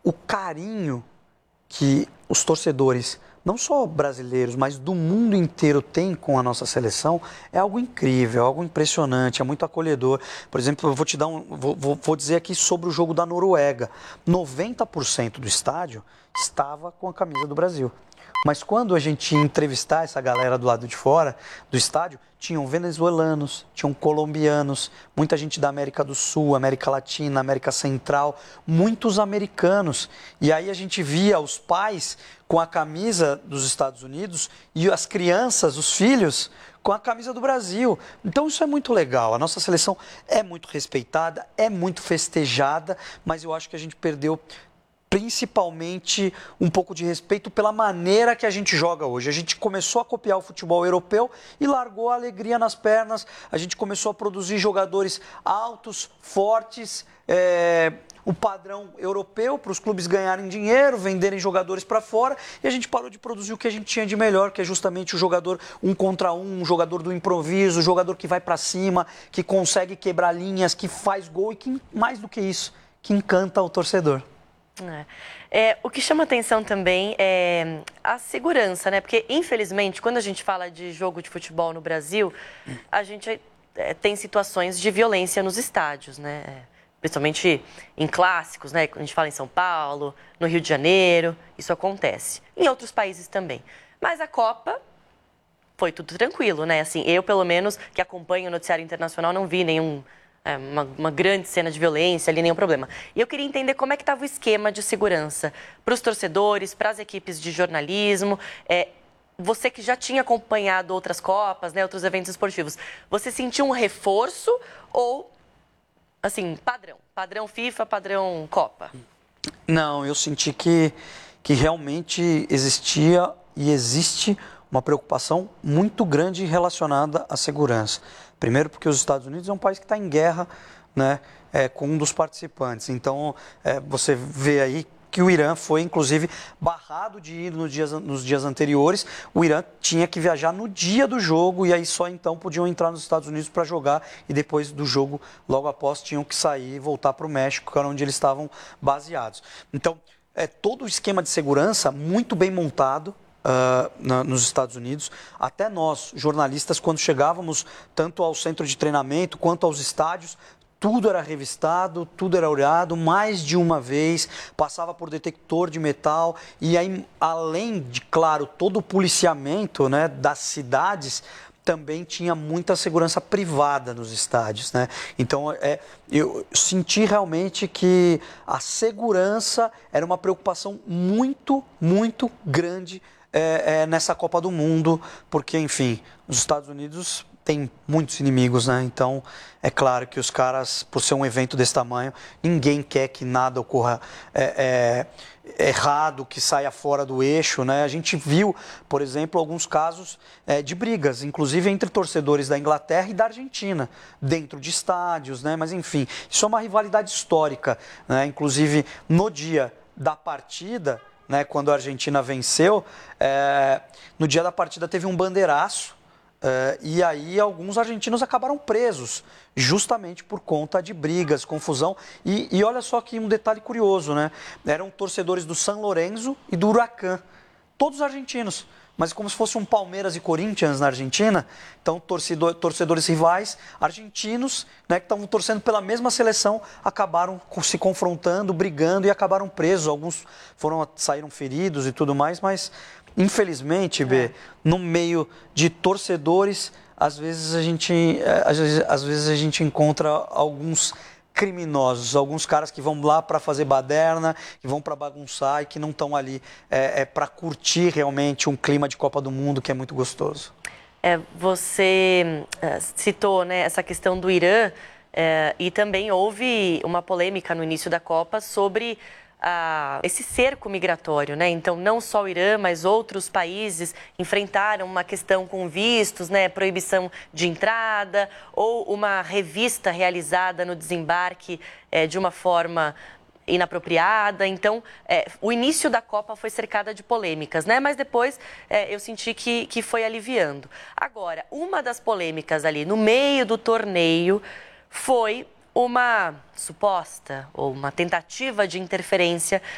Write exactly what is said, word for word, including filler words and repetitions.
o carinho que os torcedores, não só brasileiros, mas do mundo inteiro têm com a nossa seleção, é algo incrível, é algo impressionante, é muito acolhedor. Por exemplo, eu vou te dar um, vou, vou, vou dizer aqui sobre o jogo da Noruega. noventa por cento do estádio estava com a camisa do Brasil. Mas quando a gente ia entrevistar essa galera do lado de fora do estádio, tinham venezuelanos, tinham colombianos, muita gente da América do Sul, América Latina, América Central, muitos americanos. E aí a gente via os pais com a camisa dos Estados Unidos e as crianças, os filhos, com a camisa do Brasil. Então isso é muito legal. A nossa seleção é muito respeitada, é muito festejada, mas eu acho que a gente perdeu principalmente um pouco de respeito pela maneira que a gente joga hoje. A gente começou a copiar o futebol europeu e largou a alegria nas pernas. A gente começou a produzir jogadores altos, fortes, é, o padrão europeu para os clubes ganharem dinheiro, venderem jogadores para fora, e a gente parou de produzir o que a gente tinha de melhor, que é justamente o jogador um contra um, um jogador do improviso, o jogador que vai para cima, que consegue quebrar linhas, que faz gol e que, mais do que isso, que encanta o torcedor. É. É, o que chama atenção também é a segurança, né? Porque, infelizmente, quando a gente fala de jogo de futebol no Brasil, a gente é, tem situações de violência nos estádios, né? Principalmente em clássicos, né? Quando a gente fala em São Paulo, no Rio de Janeiro, isso acontece. Em outros países também. Mas a Copa foi tudo tranquilo, né? Assim, eu, pelo menos, que acompanho o noticiário internacional, não vi nenhum... É, uma, uma grande cena de violência ali, nenhum problema. E eu queria entender como é que estava o esquema de segurança para os torcedores, para as equipes de jornalismo. É, você que já tinha acompanhado outras Copas, né, outros eventos esportivos, você sentiu um reforço ou, assim, padrão? Padrão FIFA, padrão Copa? Não, eu senti que, que realmente existia e existe uma preocupação muito grande relacionada à segurança. Primeiro porque os Estados Unidos é um país que está em guerra, né, é, com um dos participantes. Então, é, você vê aí que o Irã foi, inclusive, barrado de ir nos dias, nos dias anteriores. O Irã tinha que viajar no dia do jogo e aí só então podiam entrar nos Estados Unidos para jogar e depois do jogo, logo após, tinham que sair e voltar para o México, que era onde eles estavam baseados. Então, é todo o esquema de segurança muito bem montado. Uh, na, nos Estados Unidos, até nós, jornalistas, quando chegávamos tanto ao centro de treinamento quanto aos estádios, tudo era revistado, tudo era olhado mais de uma vez, passava por detector de metal e aí, além de, claro, todo o policiamento, né, das cidades, também tinha muita segurança privada nos estádios, né? Então, é, eu senti realmente que a segurança era uma preocupação muito, muito grande É, é, nessa Copa do Mundo, porque, enfim, os Estados Unidos têm muitos inimigos, né? Então, é claro que os caras, por ser um evento desse tamanho, ninguém quer que nada ocorra é, é, errado, que saia fora do eixo, né? A gente viu, por exemplo, alguns casos é, de brigas, inclusive entre torcedores da Inglaterra e da Argentina, dentro de estádios, né? Mas, enfim, isso é uma rivalidade histórica, né? Inclusive, no dia da partida, né, quando a Argentina venceu, é, no dia da partida teve um bandeiraço é, e aí alguns argentinos acabaram presos, justamente por conta de brigas, confusão. E, e olha só que um detalhe curioso, né? Eram torcedores do San Lorenzo e do Huracan, todos argentinos, mas como se fosse um Palmeiras e Corinthians na Argentina. Então, torcedor, torcedores rivais argentinos, né, que estavam torcendo pela mesma seleção, acabaram se confrontando, brigando e acabaram presos. Alguns foram, saíram feridos e tudo mais, mas, infelizmente, B, é. no meio de torcedores, às vezes a gente, às vezes, às vezes a gente encontra alguns criminosos, alguns caras que vão lá para fazer baderna, que vão para bagunçar e que não estão ali é, é, para curtir realmente um clima de Copa do Mundo que é muito gostoso. É, você é, citou, né, essa questão do Irã é, e também houve uma polêmica no início da Copa sobre a, esse cerco migratório, né? Então, não só o Irã, mas outros países enfrentaram uma questão com vistos, né? Proibição de entrada ou uma revista realizada no desembarque é, de uma forma inapropriada. Então, é, o início da Copa foi cercada de polêmicas, né? Mas depois é, eu senti que, que foi aliviando. Agora, uma das polêmicas ali no meio do torneio foi uma suposta ou uma tentativa de interferência